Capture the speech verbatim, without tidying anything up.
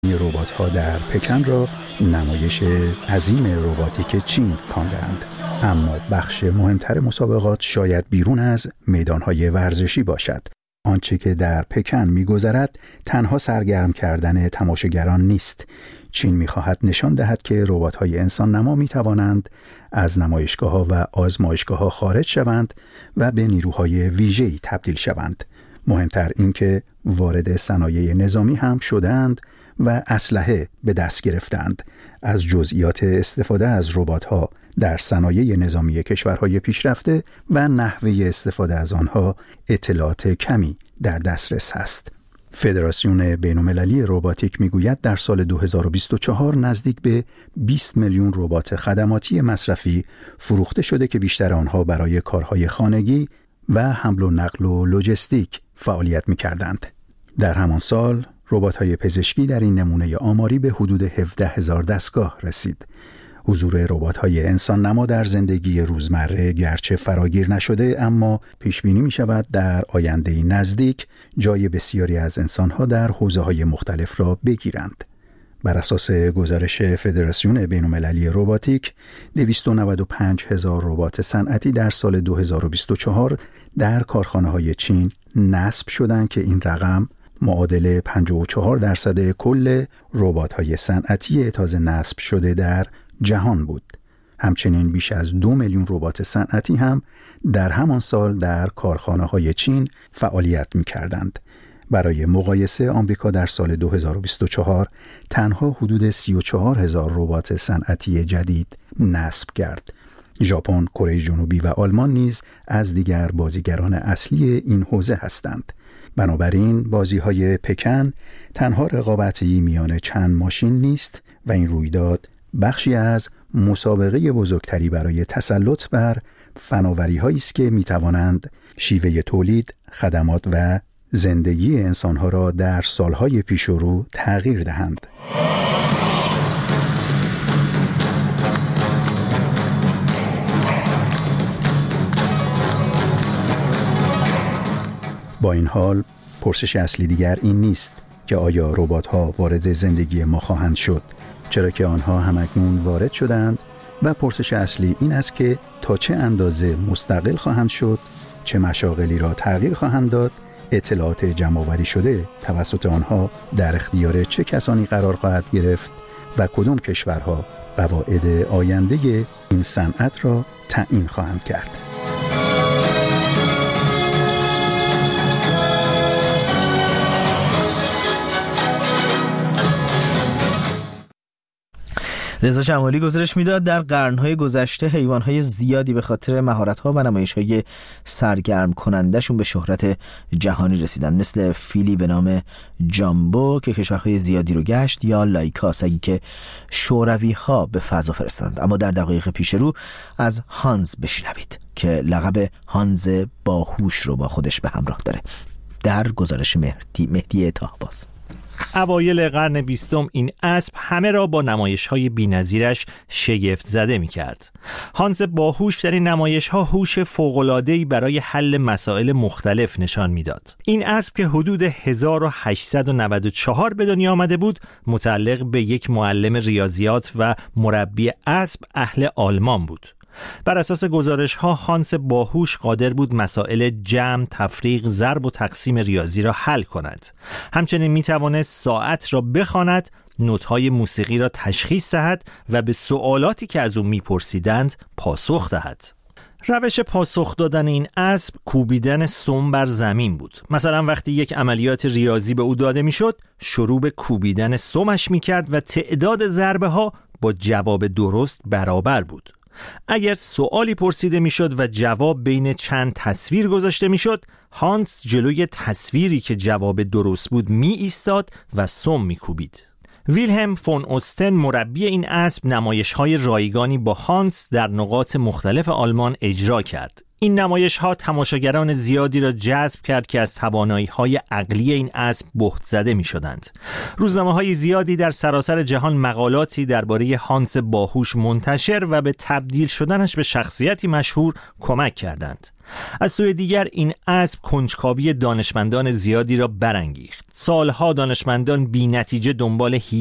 ربات‌ها در پکن را نمایش عظیم رباتیک چین خواندند. اما بخش مهمتر مسابقات شاید بیرون از میدان‌های ورزشی باشد. آنچه که در پکن می‌گذرد تنها سرگرم کردن تماشاگران نیست. چین می‌خواهد نشان دهد که ربات‌های انسان نما می‌توانند از نمایشگاه‌ها و آزمایشگاه‌ها خارج شوند و به نیروهای ویژه‌ای تبدیل شوند. مهمتر این که وارد صنایع نظامی هم شدند و اسلحه به دست گرفتند. از جزئیات استفاده از ربات‌ها در صنایع نظامی کشورهای پیشرفته و نحوه استفاده از آنها اطلاعات کمی در دسترس است. فدراسیون بین‌المللی رباتیک میگوید در سال دو هزار و بیست و چهار نزدیک به بیست میلیون ربات خدماتی مصرفی فروخته شده که بیشتر آنها برای کارهای خانگی و حمل و نقل و لوجستیک فعالیت می‌کردند. در همان سال ربات‌های پزشکی در این نمونه آماری به حدود هفده هزار دستگاه رسید. حضور ربات‌های انسان نما در زندگی روزمره گرچه فراگیر نشده، اما پیش بینی می شود در آینده نزدیک جای بسیاری از انسان‌ها در حوزه‌های مختلف را بگیرند. بر اساس گزارش فدراسیون بین‌المللی رباتیک، دویست و نود و پنج هزار ربات صنعتی در سال دو هزار و بیست و چهار در کارخانه‌های چین نصب شدند که این رقم معادل پنجاه و چهار درصد کل ربات‌های صنعتی تازه نصب شده در جهان بود. همچنین بیش از دو میلیون ربات صنعتی هم در همان سال در کارخانه‌های چین فعالیت می‌کردند. برای مقایسه آمریکا در سال دو هزار و بیست و چهار تنها حدود سی و چهار هزار ربات صنعتی جدید نصب کرد. ژاپن، کره جنوبی و آلمان نیز از دیگر بازیگران اصلی این حوزه هستند. بنابراین بازی‌های پکن تنها رقابتی میان چند ماشین نیست و این رویداد بخشی از مسابقه بزرگتری برای تسلط بر فناوری‌هایی است که می‌توانند شیوه تولید، خدمات و زندگی انسان‌ها را در سال‌های پیش رو تغییر دهند. با این حال پرسش اصلی دیگر این نیست که آیا ربات‌ها وارد زندگی ما خواهند شد، چرا که آنها همکنون وارد شدند، و پرسش اصلی این است که تا چه اندازه مستقل خواهند شد، چه مشاغلی را تغییر خواهند داد، اطلاعات جمع‌آوری شده توسط آنها در اختیار چه کسانی قرار خواهد گرفت و کدام کشورها قواعد آینده این صنعت را تعیین خواهند کرد. رضا جمالی گزارش میداد در قرن‌های گذشته حیوان‌های زیادی به خاطر مهارت‌ها و نمایش‌های سرگرم کننده‌شون به شهرت جهانی رسیدن، مثل فیلی به نام جامبو که کشورهای زیادی رو گشت، یا لایکا سگی که شوروی‌ها به فضا فرستادند. اما در دقایق پیش رو از هانز بشنوید که لقب هانز باهوش رو با خودش به همراه داره. در گزارش مهدی مهدی طاهباز. اوایل قرن بیستم این اسب همه را با نمایش‌های بی‌نظیرش شگفت زده می‌کرد. هانز باهوش در این نمایش‌ها هوش فوق‌العاده‌ای برای حل مسائل مختلف نشان می‌داد. این اسب که حدود هزار و هشتصد و نود و چهار به دنیا آمده بود، متعلق به یک معلم ریاضیات و مربی اسب اهل آلمان بود. بر اساس گزارش‌ها هانس باهوش قادر بود مسائل جمع، تفریق، ضرب و تقسیم ریاضی را حل کند. همچنین می‌توانست ساعت را بخواند، نوت‌های موسیقی را تشخیص دهد و به سوالاتی که از او می‌پرسیدند پاسخ دهد. روش پاسخ دادن این اسب کوبیدن سم بر زمین بود. مثلا وقتی یک عملیات ریاضی به او داده می‌شد، شروع به کوبیدن سمش می‌کرد و تعداد ضربه‌ها با جواب درست برابر بود. اگر سوالی پرسیده میشد و جواب بین چند تصویر گذاشته میشد، هانس جلوی تصویری که جواب درست بود می ایستاد و سم می کوبید. ویلهلم فون اوستن مربی این اسب نمایش‌های رایگانی با هانس در نقاط مختلف آلمان اجرا کرد. این نمایش‌ها تماشاگران زیادی را جذب کرد که از توانایی‌های عقلی این اسب بهت زده می‌شدند. روزنامه‌های زیادی در سراسر جهان مقالاتی درباره هانس باهوش منتشر و به تبدیل شدنش به شخصیتی مشهور کمک کردند. از سوی دیگر این اسب کنجکاوی دانشمندان زیادی را برانگیخت. سالها دانشمندان بی نتیجه دنبال